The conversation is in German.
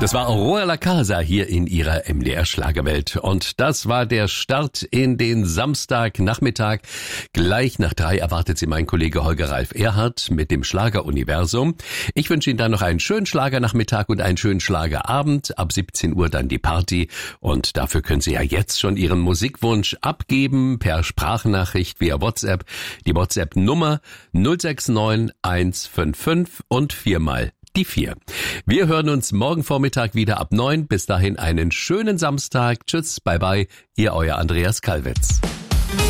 Das war Aurora La Casa hier in ihrer MDR-Schlagerwelt. Und das war der Start in den Samstagnachmittag. Gleich nach 3 erwartet Sie mein Kollege Holger Ralf Erhardt mit dem Schlageruniversum. Ich wünsche Ihnen dann noch einen schönen Schlagernachmittag und einen schönen Schlagerabend. Ab 17 Uhr dann die Party. Und dafür können Sie ja jetzt schon Ihren Musikwunsch abgeben per Sprachnachricht via WhatsApp. Die WhatsApp-Nummer 069 155 und 4 mal die 4. Wir hören uns morgen Vormittag wieder ab 9. Bis dahin einen schönen Samstag. Tschüss, bye bye, Ihr euer Andreas Kalwitz.